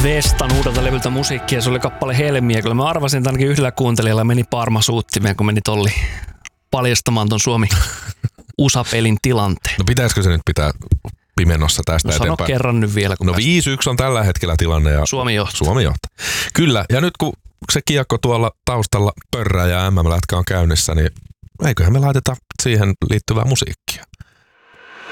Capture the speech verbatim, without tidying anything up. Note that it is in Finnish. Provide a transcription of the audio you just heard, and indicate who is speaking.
Speaker 1: Vestan uudelta levyltä musiikkia, se oli kappale Helmiä. Kyllä mä arvasin, että ainakin yhdellä kuuntelijalla meni parma suuttimeen, kun meni tolli paljastamaan ton Suomi-U S A-pelin tilanteen.
Speaker 2: No pitäisikö se nyt pitää pimennossa tästä
Speaker 1: no, sano
Speaker 2: eteenpäin?
Speaker 1: Kerran nyt vielä. Kun
Speaker 2: no viisi yksi on tällä hetkellä tilanne ja
Speaker 1: Suomi johtaa.
Speaker 2: Suomi johtaa. Kyllä, ja nyt kun se kiekko tuolla taustalla pörrää ja M M-lätkä on käynnissä, niin eiköhän me laiteta siihen liittyvää musiikkia.